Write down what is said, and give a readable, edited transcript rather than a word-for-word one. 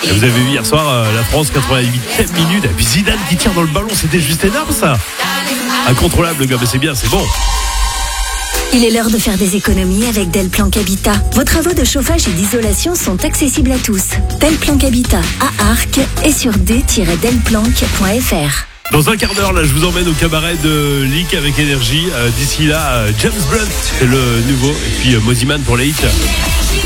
Et vous avez vu hier soir la France 88e minute. Et puis Zidane qui tire dans le ballon, c'était juste énorme ça. Incontrôlable le gars, mais c'est bien, c'est bon. Il est l'heure de faire des économies avec Delplanque Habitat. Vos travaux de chauffage et d'isolation sont accessibles à tous. Delplanque Habitat à Arques et sur d-delplanque.fr. Dans un quart d'heure, là, je vous emmène au cabaret de Leak avec Énergie. D'ici là, James Blunt, c'est le nouveau. Et puis Moziman pour les hits.